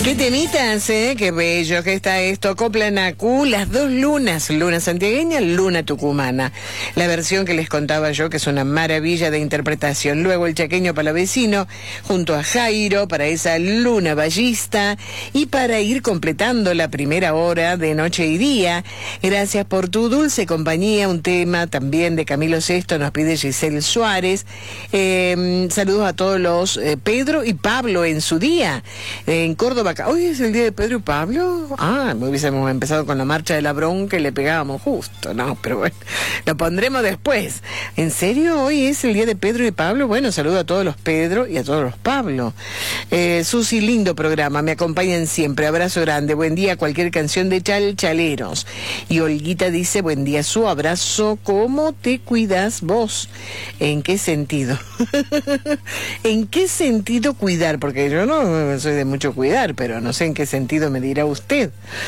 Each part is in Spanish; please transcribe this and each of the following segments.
Qué temitas, qué bello que está esto. Copla Nacú, las dos lunas, luna santiagueña, luna tucumana. La versión que les contaba yo, que es una maravilla de interpretación. Luego el chaqueño palavecino, junto a Jairo, para esa luna ballista. Y para ir completando la primera hora de Noche y Día, gracias por tu dulce compañía, un tema también de Camilo Sesto, nos pide Giselle Suárez. Saludos a todos los Pedro y Pablo en su día, en Córdoba. Hoy es el día de Pedro y Pablo. Hubiésemos empezado con la marcha de la bronca y le pegábamos justo, no, pero bueno, lo pondremos después. ¿En serio? Hoy es el día de Pedro y Pablo. Bueno, saludo a todos los Pedro y a todos los Pablo. Susi, lindo programa, me acompañan siempre, abrazo grande, buen día, cualquier canción de Chalchaleros. Y Olguita dice, buen día, su abrazo, ¿cómo te cuidas vos? ¿En qué sentido? ¿En qué sentido cuidar? Porque yo no soy de mucho cuidar, pero no sé en qué sentido me dirá usted.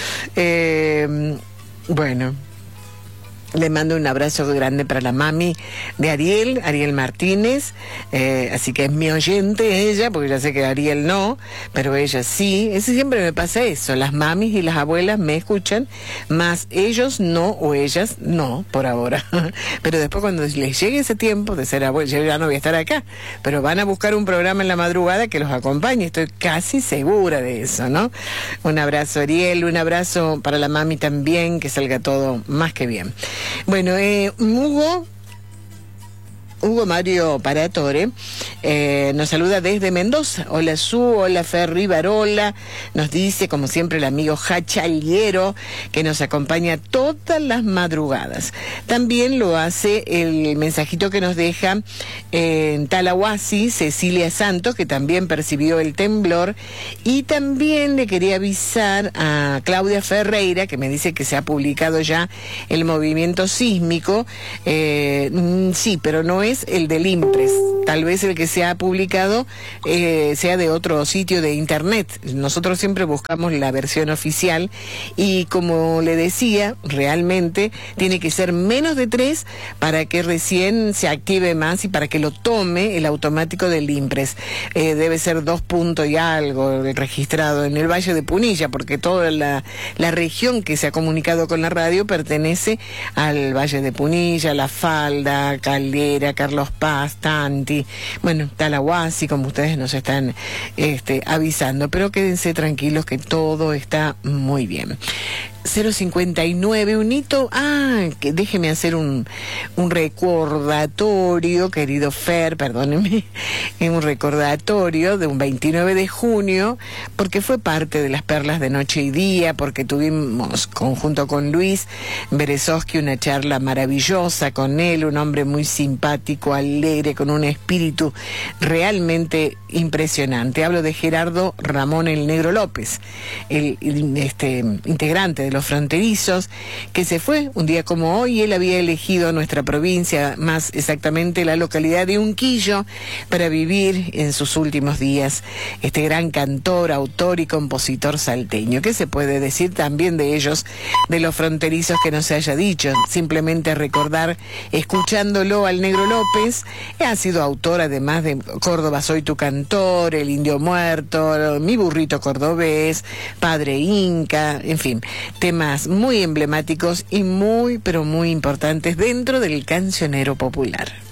Bueno, le mando un abrazo grande para la mami de Ariel Martínez, así que es mi oyente ella, porque ya sé que Ariel no, pero ella sí. Siempre me pasa eso, las mamis y las abuelas me escuchan, más ellos no, o ellas no, por ahora. Pero después cuando les llegue ese tiempo de ser abuela, yo ya no voy a estar acá, pero van a buscar un programa en la madrugada que los acompañe, estoy casi segura de eso, ¿no? Un abrazo Ariel, un abrazo para la mami también, que salga todo más que bien. Bueno, Hugo Mario Paratore nos saluda desde Mendoza. Hola Su, hola Ferri Barola. Nos dice, como siempre, el amigo Hachaliero, que nos acompaña todas las madrugadas. También lo hace el mensajito que nos deja en Talahuasi, Cecilia Santos, que también percibió el temblor. Y también le quería avisar a Claudia Ferreira, que me dice que se ha publicado ya el movimiento sísmico. Sí, pero no es el del IMPRES, tal vez el que se ha publicado sea de otro sitio de internet. Nosotros siempre buscamos la versión oficial y, como le decía, realmente tiene que ser menos de 3 para que recién se active más y para que lo tome el automático del IMPRES. Debe ser 2 puntos y algo registrado en el Valle de Punilla, porque toda la región que se ha comunicado con la radio pertenece al Valle de Punilla, La Falda, Caldera, Carlos Paz, Tanti, bueno, Talahuasi, como ustedes nos están avisando, pero quédense tranquilos que todo está muy bien. 059, un hito, que déjeme hacer un recordatorio, querido Fer, perdóneme, un recordatorio de un 29 de junio, porque fue parte de las perlas de Noche y Día, porque tuvimos, conjunto con Luis Berezovsky, una charla maravillosa con él, un hombre muy simpático, alegre, con un espíritu realmente impresionante. Hablo de Gerardo Ramón el Negro López, el integrante de los Fronterizos, que se fue un día como hoy. Él había elegido nuestra provincia, más exactamente la localidad de Unquillo, para vivir en sus últimos días. Este gran cantor, autor y compositor salteño. ¿Qué se puede decir también de ellos, de los Fronterizos, que no se haya dicho? Simplemente recordar, escuchándolo al Negro López, ha sido autor además de Córdoba Soy tu Cantor, El Indio Muerto, Mi Burrito Cordobés, Padre Inca, en fin, temas muy emblemáticos y muy, pero muy importantes dentro del cancionero popular.